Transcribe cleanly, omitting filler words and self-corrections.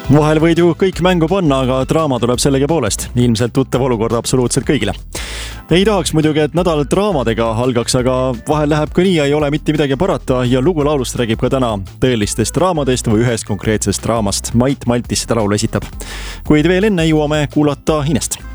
Vahel võid ju kõik mängu panna, aga draama tuleb sellegi poolest. Ilmselt tuttav olukord absoluutselt kõigile. Ei tahaks muidugi, et nädal draamadega algaks, aga vahel läheb ka nii ja ei ole mitte midagi parata ja lugulaulust räägib ka täna tõelistest draamadest või ühest konkreetsest draamast. Mait Maltis seda laulu esitab. Kuid veel enne jõuame kuulata Inest.